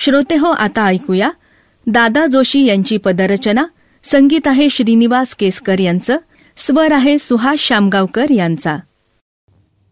श्रोते हो, आता ऐकूया दादा जोशी यांची पदरचना. संगीत आहे श्रीनिवास केसकर यांचं, स्वर आहे सुहास शामगावकर यांचा.